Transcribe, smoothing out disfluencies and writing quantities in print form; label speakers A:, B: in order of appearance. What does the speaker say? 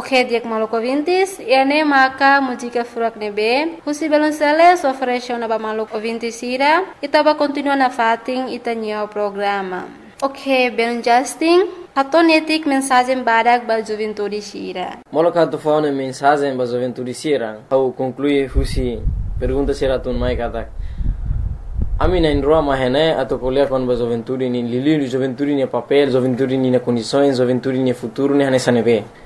A: Ok, diak maluco ouvintes, ene maka música furak nebe, husi balonceles ofereceu na ba maluco ouvintes ira, itaba continua na fating itanyo programa. Ok, ben Justin, hatonetik mensagem badak ba juventude sira.
B: Moloka tu fone mensagem ba juventude sira, au conclui husi pergunta sira tun mai katak. Ami na indroa mahene atau kuliah kon ba juventude ni lili juventude ni papel, juventude ni na condições, juventude ni futuro ni hanesanebe.